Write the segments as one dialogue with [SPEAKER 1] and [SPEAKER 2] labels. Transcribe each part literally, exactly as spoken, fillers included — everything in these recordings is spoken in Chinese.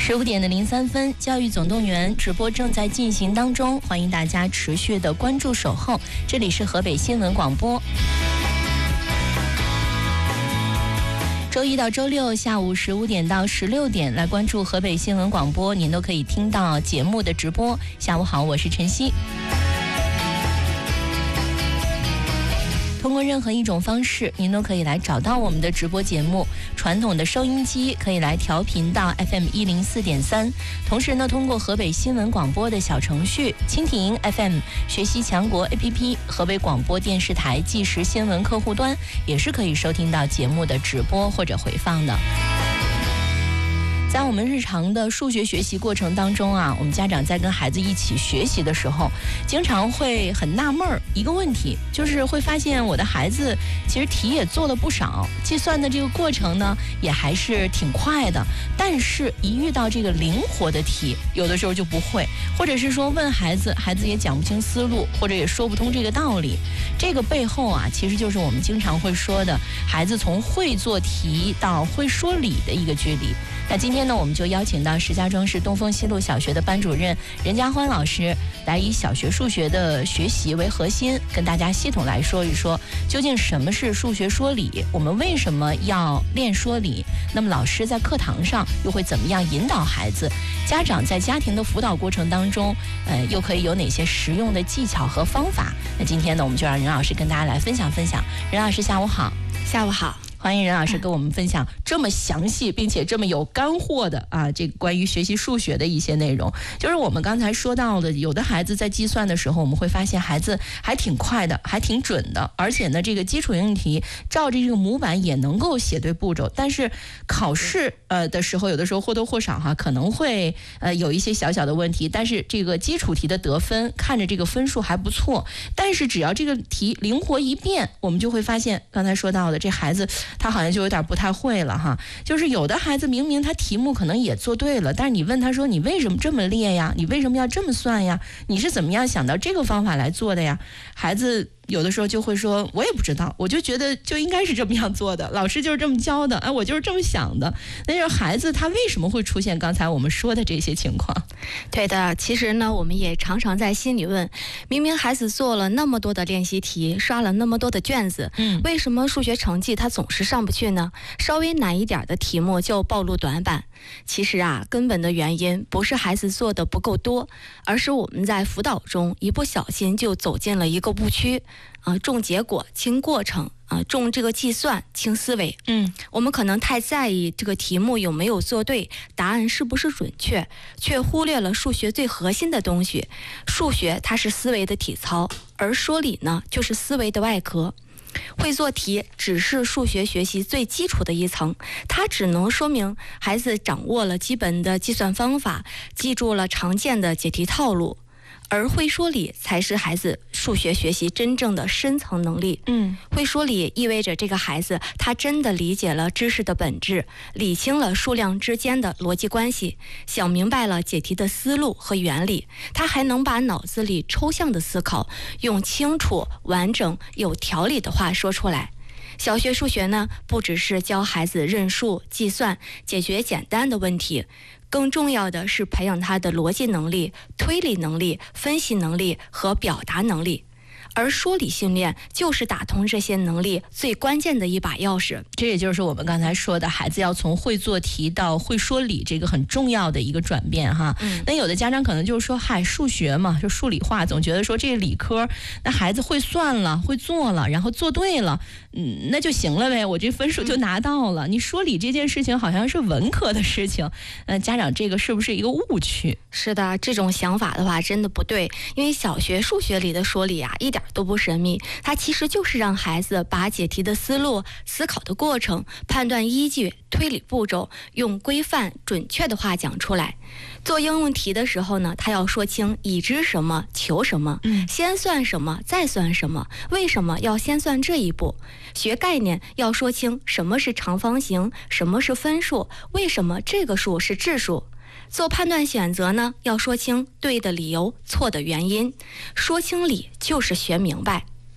[SPEAKER 1] 十五点的零三分，教育总动员直播正在进行当中，欢迎大家持续的关注守候。这里是河北新闻广播。周一到周六下午十五点到十六点来关注河北新闻广播，您都可以听到节目的直播。下午好，我是晨曦。通过任何一种方式，您都可以来找到我们的直播节目。传统的收音机可以来调频到 F M 一零四点三，同时呢，通过河北新闻广播的小程序、蜻蜓 F M、学习强国 A P P、河北广播电视台即时新闻客户端，也是可以收听到节目的直播或者回放的。在我们日常的数学学习过程当中啊，我们家长在跟孩子一起学习的时候，经常会很纳闷儿一个问题，就是会发现我的孩子其实题也做了不少，计算的这个过程呢也还是挺快的，但是一遇到这个灵活的题，有的时候就不会，或者是说问孩子，孩子也讲不清思路，或者也说不通这个道理。这个背后啊，其实就是我们经常会说的孩子从会做题到会说理的一个距离。那今天呢，我们就邀请到石家庄市东风西路小学的班主任任家欢老师，来以小学数学的学习为核心，跟大家系统来说一说，究竟什么是数学说理，我们为什么要练说理，那么老师在课堂上又会怎么样引导孩子，家长在家庭的辅导过程当中，呃，又可以有哪些实用的技巧和方法。那今天呢，我们就让任老师跟大家来分享分享。任老师下午好。
[SPEAKER 2] 下午好。
[SPEAKER 1] 欢迎任老师跟我们分享这么详细并且这么有干货的啊，这个关于学习数学的一些内容。就是我们刚才说到的，有的孩子在计算的时候，我们会发现孩子还挺快的，还挺准的，而且呢，这个基础应用题照着这个模板也能够写对步骤。但是考试呃的时候，有的时候或多或少哈可能会呃有一些小小的问题，但是这个基础题的得分看着这个分数还不错，但是只要这个题灵活一变，我们就会发现刚才说到的这孩子。他好像就有点不太会了哈，就是有的孩子明明他题目可能也做对了，但是你问他说你为什么这么列呀？你为什么要这么算呀？你是怎么样想到这个方法来做的呀？孩子有的时候就会说我也不知道，我就觉得就应该是这么样做的，老师就是这么教的，哎，我就是这么想的。那就是孩子他为什么会出现刚才我们说的这些情况？
[SPEAKER 2] 对的，其实呢，我们也常常在心里问，明明孩子做了那么多的练习题，刷了那么多的卷子，嗯，为什么数学成绩他总是上不去呢？稍微难一点的题目就暴露短板。其实啊，根本的原因不是孩子做的不够多，而是我们在辅导中一不小心就走进了一个误区。啊，重结果轻过程啊，重这个计算轻思维。嗯，我们可能太在意这个题目有没有做对，答案是不是准确，却忽略了数学最核心的东西。数学它是思维的体操，而说理呢，就是思维的外壳。会做题只是数学学习最基础的一层，它只能说明孩子掌握了基本的计算方法，记住了常见的解题套路。而会说理才是孩子数学学习真正的深层能力。嗯，会说理意味着这个孩子他真的理解了知识的本质，理清了数量之间的逻辑关系，想明白了解题的思路和原理，他还能把脑子里抽象的思考用清楚、完整、有条理的话说出来。小学数学呢，不只是教孩子认数、计算、解决简单的问题，更重要的是培养他的逻辑能力、推理能力、分析能力和表达能力。而说理训练就是打通这些能力最关键的一把钥匙。
[SPEAKER 1] 这也就是我们刚才说的，孩子要从会做题到会说理，这个很重要的一个转变哈。嗯、那有的家长可能就是说，嗨，数学嘛，就数理化，总觉得说这个理科，那孩子会算了，会做了，然后做对了，嗯，那就行了呗，我这分数就拿到了。嗯、你说理这件事情好像是文科的事情，呃，家长这个是不是一个误区？
[SPEAKER 2] 是的，这种想法的话真的不对，因为小学数学里的说理啊，一点都不神秘，它其实就是让孩子把解题的思路、思考的过程、判断依据、推理步骤用规范准确的话讲出来。做应用题的时候呢，他要说清已知什么求什么，嗯，先算什么再算什么，为什么要先算这一步。学概念要说清什么是长方形，什么是分数，为什么这个数是质数。做判断选择呢，要说清对的理由、错的原因。说清理就是学明白。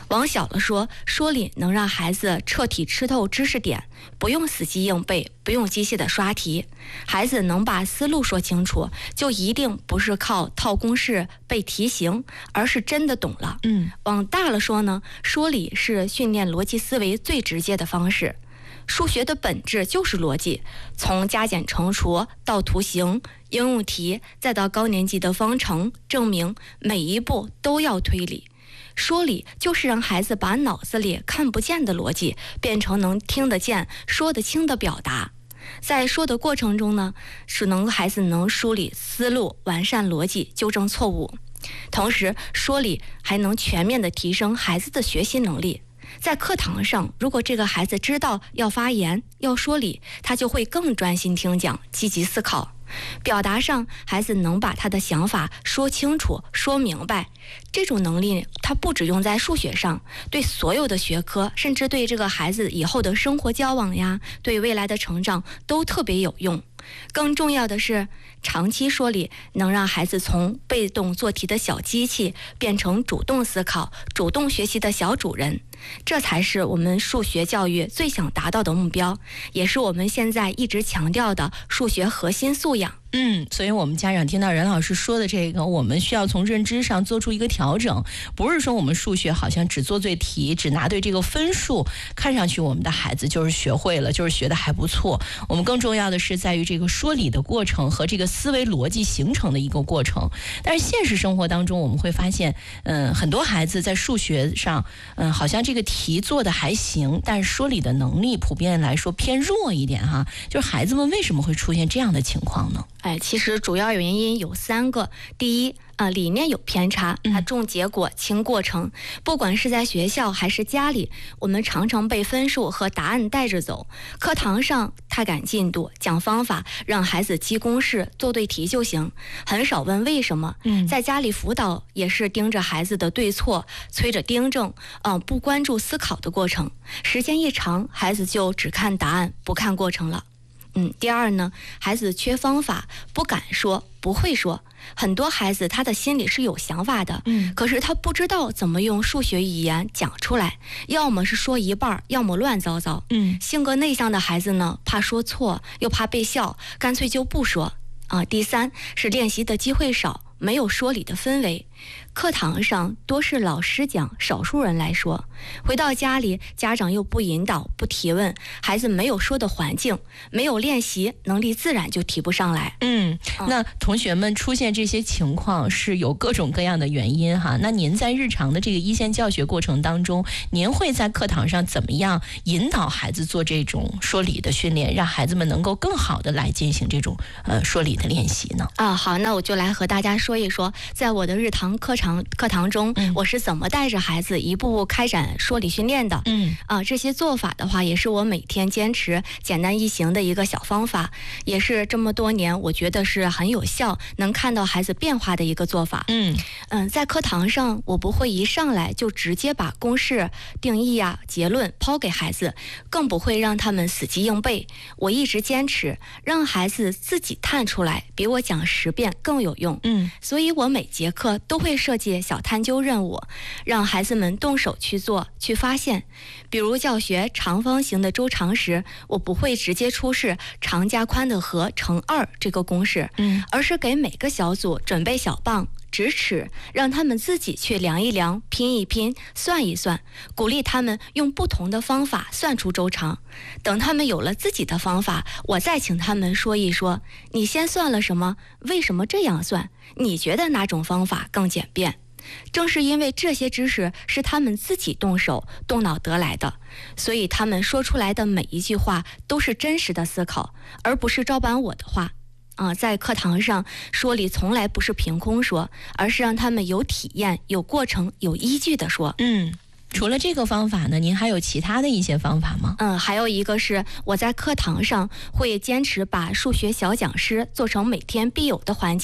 [SPEAKER 2] 往小了说，说理能让孩子彻底吃透知识点，不用死记硬背，不用机械的刷题。孩子能把思路说清楚，就一定不是靠套公式背题型，而是真的懂了。
[SPEAKER 1] 嗯，
[SPEAKER 2] 往大了说呢，说理是训练逻辑思维最直接的方式。数学的本质就是逻辑，从加减乘除到图形、应用题，再到高年级的方程、证明，每一步都要推理。说理就是让孩子把脑子里看不见的逻辑变成能听得见、说得清的表达。在说的过程中呢，是能孩子能梳理思路、完善逻辑、纠正错误。同时，说理还能全面地提升孩子的学习能力。在课堂上，如果这个孩子知道要发言、要说理，他就会更专心听讲，积极思考。表达上，孩子能把他的想法说清楚、说明白。这种能力，他不只用在数学上，对所有的学科，甚至对这个孩子以后的生活交往呀，对未来的成长都特别有用。更重要的是，长期说理能让孩子从被动做题的小机器变成主动思考、主动学习的小主人。这才是我们数学教育最想达到的目标，也是我们现在一直强调的数学核心素养。
[SPEAKER 1] 嗯，所以我们家长听到任老师说的这个，我们需要从认知上做出一个调整，不是说我们数学好像只做对题，只拿对这个分数，看上去我们的孩子就是学会了，就是学的还不错。我们更重要的是在于这个说理的过程和这个思维逻辑形成的一个过程。但是现实生活当中我们会发现，嗯，很多孩子在数学上，嗯，好像这个题做的还行，但是说理的能力普遍来说偏弱一点哈。就是孩子们为什么会出现这样的情况呢？
[SPEAKER 2] 哎，其实主要原因有三个。第一，呃，理念有偏差，它重结果轻过程。不管是在学校还是家里，我们常常被分数和答案带着走。课堂上太赶进度，讲方法，让孩子记公式、做对题就行，很少问为什么。
[SPEAKER 1] 嗯，
[SPEAKER 2] 在家里辅导也是盯着孩子的对错，催着订正，嗯、呃，不关注思考的过程。时间一长，孩子就只看答案，不看过程了。嗯，第二呢，孩子缺方法，不敢说，不会说。很多孩子他的心里是有想法的，
[SPEAKER 1] 嗯，
[SPEAKER 2] 可是他不知道怎么用数学语言讲出来，要么是说一半，要么乱糟糟。
[SPEAKER 1] 嗯，
[SPEAKER 2] 性格内向的孩子呢，怕说错，又怕被笑，干脆就不说。啊，第三是练习的机会少，没有说理的氛围。课堂上多是老师讲，少数人来说。回到家里，家长又不引导、不提问，孩子没有说的环境，没有练习，能力自然就提不上来。
[SPEAKER 1] 嗯，那同学们出现这些情况是有各种各样的原因哈。那您在日常的这个一线教学过程当中，您会在课堂上怎么样引导孩子做这种说理的训练，让孩子们能够更好的来进行这种呃说理的练习呢？
[SPEAKER 2] 啊，好，那我就来和大家说一说，在我的日堂课堂课堂中，
[SPEAKER 1] 嗯、
[SPEAKER 2] 我是怎么带着孩子一步步开展说理训练的。
[SPEAKER 1] 嗯，
[SPEAKER 2] 啊，这些做法的话，也是我每天坚持简单易行的一个小方法，也是这么多年我觉得是很有效，能看到孩子变化的一个做法。
[SPEAKER 1] 嗯
[SPEAKER 2] 嗯，在课堂上，我不会一上来就直接把公式、定义啊、结论抛给孩子，更不会让他们死记硬背。我一直坚持让孩子自己探出来，比我讲十遍更有用。
[SPEAKER 1] 嗯，
[SPEAKER 2] 所以我每节课都会设计小探究任务，让孩子们动手去做、去发现。比如教学长方形的周长时，我不会直接出示长加宽的和乘二这个公式，
[SPEAKER 1] 嗯，
[SPEAKER 2] 而是给每个小组准备小棒、直尺，让他们自己去量一量、拼一拼、算一算，鼓励他们用不同的方法算出周长。等他们有了自己的方法，我再请他们说一说，你先算了什么？为什么这样算？你觉得哪种方法更简便？正是因为这些知识是他们自己动手动脑得来的，所以他们说出来的每一句话都是真实的思考，而不是照搬我的话。啊，在课堂上说理从来不是凭空说，而是让他们有体验、有过程、有依据的说。
[SPEAKER 1] 嗯，除了这个方法呢，您还有其他的一些方法吗？
[SPEAKER 2] 嗯，还有一个是我在课堂上会坚持把数学小讲师做成每天必有的环节。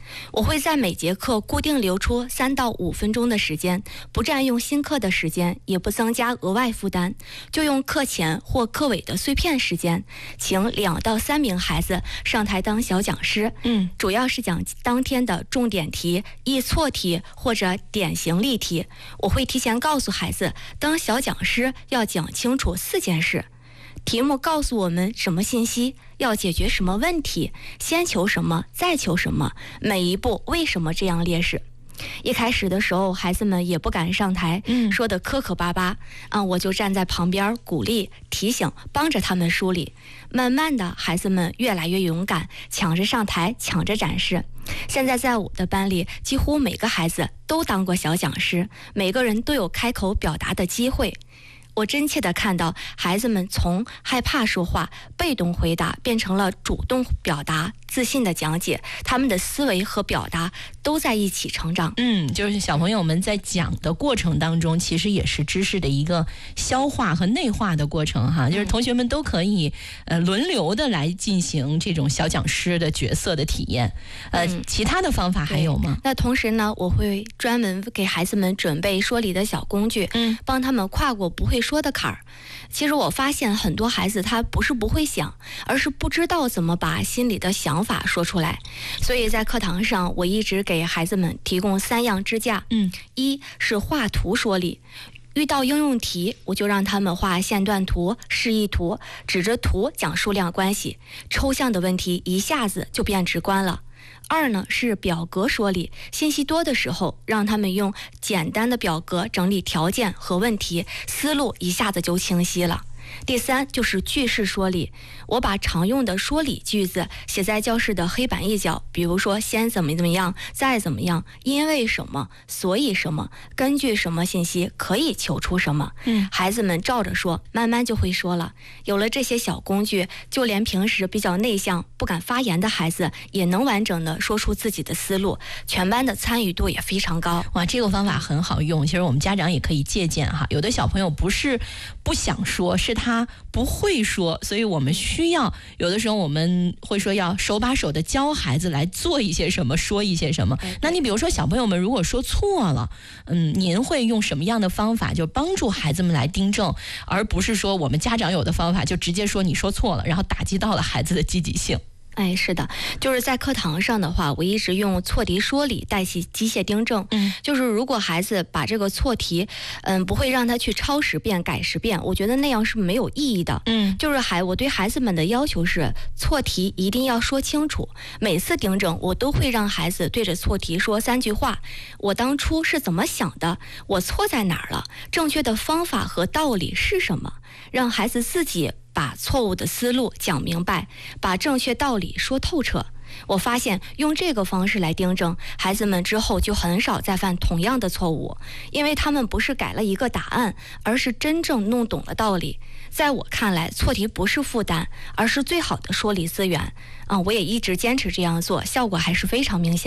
[SPEAKER 2] 我会在每节课固定留出三到五分钟的时间，不占用新课的时间，也不增加额外负担，就用课前或课尾的碎片时间，请两到三名孩子上台当小讲师，
[SPEAKER 1] 嗯，
[SPEAKER 2] 主要是讲当天的重点题、易错题或者典型例题。我会提前告诉孩子，当小讲师要讲清楚四件事。题目告诉我们什么信息，要解决什么问题，先求什么，再求什么，每一步为什么这样列示。一开始的时候，孩子们也不敢上台，
[SPEAKER 1] 嗯，
[SPEAKER 2] 说的磕磕巴巴啊，我就站在旁边鼓励、提醒，帮着他们梳理。慢慢的，孩子们越来越勇敢，抢着上台，抢着展示。现在在我的班里，几乎每个孩子都当过小讲师，每个人都有开口表达的机会。我真切地看到孩子们从害怕说话、被动回答变成了主动表达、自信的讲解，他们的思维和表达都在一起成长。
[SPEAKER 1] 嗯，就是小朋友们在讲的过程当中，其实也是知识的一个消化和内化的过程哈。就是同学们都可以呃轮流的来进行这种小讲师的角色的体验。呃，嗯、其他的方法还有吗？
[SPEAKER 2] 那同时呢，我会专门给孩子们准备说理的小工具，嗯，帮他们跨过不会说的坎儿。其实我发现很多孩子他不是不会想，而是不知道怎么把心里的想法说出来。所以在课堂上，我一直给孩子们提供三样支架。
[SPEAKER 1] 嗯，
[SPEAKER 2] 一是画图说理，遇到应用题，我就让他们画线段图、示意图，指着图讲数量关系，抽象的问题一下子就变直观了。二呢是表格说理，信息多的时候，让他们用简单的表格整理条件和问题，思路一下子就清晰了。第三就是句式说理，我把常用的说理句子写在教室的黑板一角，比如说先怎么怎么样，再怎么样，因为什么，所以什么，根据什么信息可以求出什么。
[SPEAKER 1] 嗯，
[SPEAKER 2] 孩子们照着说，慢慢就会说了。有了这些小工具，就连平时比较内向、不敢发言的孩子，也能完整的说出自己的思路，全班的参与度也非常高。
[SPEAKER 1] 哇，这个方法很好用，其实我们家长也可以借鉴哈。有的小朋友不是不想说，是他不会说，所以我们需要有的时候我们会说要手把手的教孩子来做一些什么，说一些什么。那你比如说小朋友们如果说错了，嗯，您会用什么样的方法就帮助孩子们来订正，而不是说我们家长有的方法就直接说你说错了，然后打击到了孩子的积极性。
[SPEAKER 2] 哎，是的，就是在课堂上的话，我一直用错题说理代替机械订正。
[SPEAKER 1] 嗯，
[SPEAKER 2] 就是如果孩子把这个错题，嗯，不会让他去抄十遍、改十遍，我觉得那样是没有意义的。
[SPEAKER 1] 嗯，
[SPEAKER 2] 就是孩我对孩子们的要求是，错题一定要说清楚。每次订正，我都会让孩子对着错题说三句话：我当初是怎么想的？我错在哪儿了？正确的方法和道理是什么？让孩子自己把错误的思路讲明白，把正确道理说透彻。我发现用这个方式来订正，孩子们之后就很少再犯同样的错误，因为他们不是改了一个答案，而是真正弄懂了道理。在我看来，错题不是负担，而是最好的说理资源。啊，我也一直坚持这样做，效果还是非常明显。